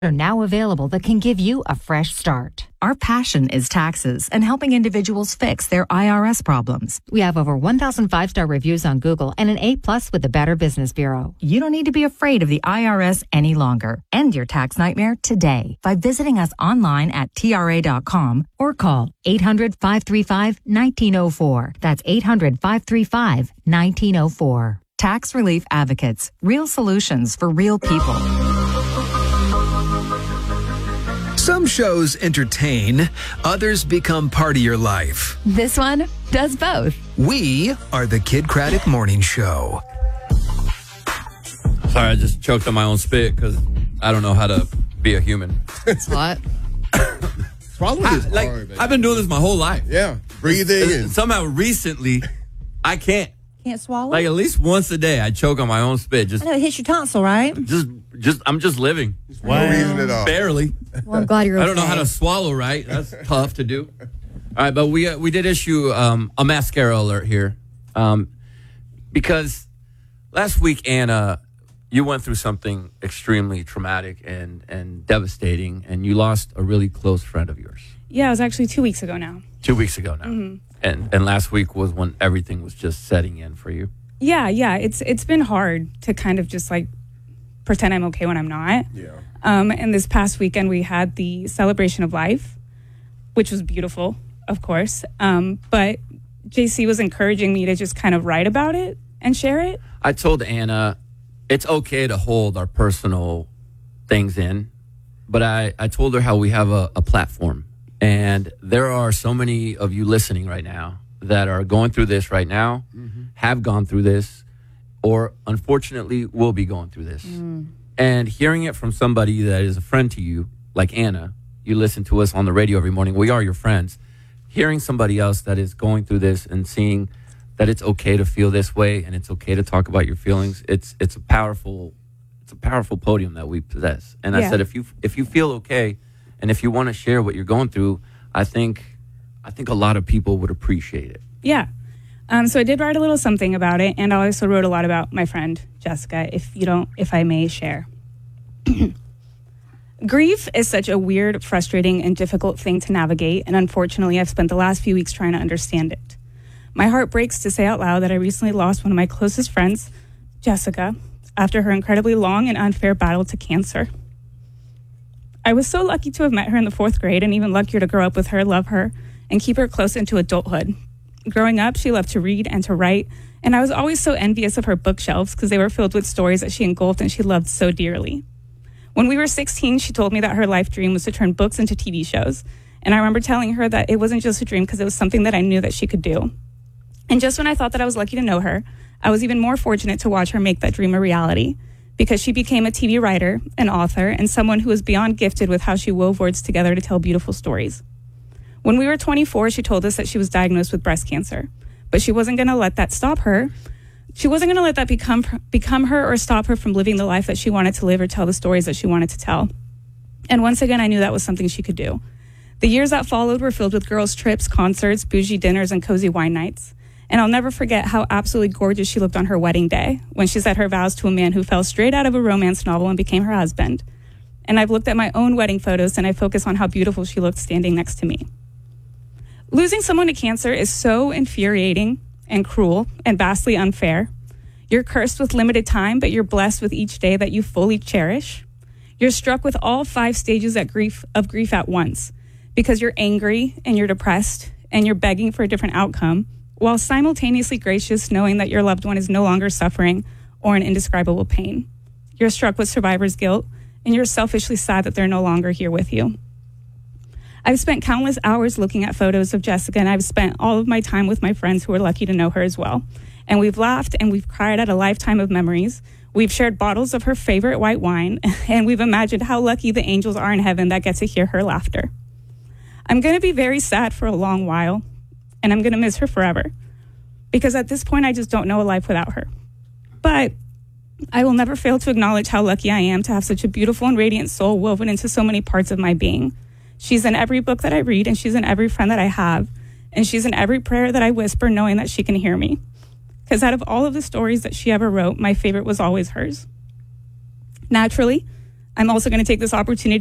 are now available that can give you a fresh start. Our passion is taxes and helping individuals fix their IRS problems. We have over 1,000 5-star reviews on Google and an A+ with the Better Business Bureau. You don't need to be afraid of the IRS any longer. End your tax nightmare today by visiting us online at TRA.com or call 800-535-1904. That's 800-535-1904. Tax Relief Advocates. Real solutions for real people. Some shows entertain, others become part of your life. This one does both. We are the Kid Craddock Morning Show. Sorry, I just choked on my own spit because I don't know how to be a human. It's hot. Swallowing is hard, baby. I've been doing this my whole life. Yeah, breathing. And somehow recently, I can't. Can't swallow? Like at least once a day, I choke on my own spit. Just, I know, it hits your tonsil, right? I'm just living. no reason at all. Barely. Well, I'm glad you're okay. I don't know how to swallow right. That's tough to do. All right, but we did issue a mascara alert here because last week, Anna, you went through something extremely traumatic and devastating, and you lost a really close friend of yours. Yeah, it was actually 2 weeks ago now. 2 weeks ago now. Mm-hmm. And last week was when everything was just setting in for you. Yeah. It's been hard to kind of just like pretend I'm okay when I'm not. Yeah. And this past weekend we had the celebration of life, which was beautiful, of course. But JC was encouraging me to just kind of write about it and share it. I told Anna it's okay to hold our personal things in, but I told her how we have a platform. And there are so many of you listening right now that are going through this right now, have gone through this, or unfortunately will be going through this. And hearing it from somebody that is a friend to you, like Anna, you listen to us on the radio every morning, we are your friends. Hearing somebody else that is going through this and seeing that it's okay to feel this way and it's okay to talk about your feelings, it's a powerful podium that we possess. And I said, if you feel okay, and if you want to share what you're going through, I think a lot of people would appreciate it. Yeah. So I did write a little something about it, and I also wrote a lot about my friend Jessica, if I may share. Grief is such a weird, frustrating, and difficult thing to navigate, and unfortunately, I've spent the last few weeks trying to understand it. My heart breaks to say out loud that I recently lost one of my closest friends, Jessica, after her incredibly long and unfair battle to cancer. I was so lucky to have met her in the 4th grade and even luckier to grow up with her, love her, and keep her close into adulthood. Growing up, she loved to read and to write, and I was always so envious of her bookshelves because they were filled with stories that she engulfed and she loved so dearly. When we were 16, she told me that her life dream was to turn books into TV shows, and I remember telling her that it wasn't just a dream because it was something that I knew that she could do. And just when I thought that I was lucky to know her, I was even more fortunate to watch her make that dream a reality, because she became a TV writer, an author, and someone who was beyond gifted with how she wove words together to tell beautiful stories. When we were 24, she told us that she was diagnosed with breast cancer, but she wasn't going to let that stop her. She wasn't going to let that become her or stop her from living the life that she wanted to live or tell the stories that she wanted to tell. And once again, I knew that was something she could do. The years that followed were filled with girls' trips, concerts, bougie dinners, and cozy wine nights. And I'll never forget how absolutely gorgeous she looked on her wedding day when she said her vows to a man who fell straight out of a romance novel and became her husband. And I've looked at my own wedding photos and I focus on how beautiful she looked standing next to me. Losing someone to cancer is so infuriating and cruel and vastly unfair. You're cursed with limited time, but you're blessed with each day that you fully cherish. You're struck with all 5 stages of grief at once because you're angry and you're depressed and you're begging for a different outcome, while simultaneously gracious, knowing that your loved one is no longer suffering or in indescribable pain. You're struck with survivor's guilt, and you're selfishly sad that they're no longer here with you. I've spent countless hours looking at photos of Jessica, and I've spent all of my time with my friends who are lucky to know her as well. And we've laughed and we've cried at a lifetime of memories. We've shared bottles of her favorite white wine, and we've imagined how lucky the angels are in heaven that get to hear her laughter. I'm going to be very sad for a long while, and I'm going to miss her forever, because at this point, I just don't know a life without her. But I will never fail to acknowledge how lucky I am to have such a beautiful and radiant soul woven into so many parts of my being. She's in every book that I read, and she's in every friend that I have, and she's in every prayer that I whisper, knowing that she can hear me. Because out of all of the stories that she ever wrote, my favorite was always hers. Naturally, I'm also going to take this opportunity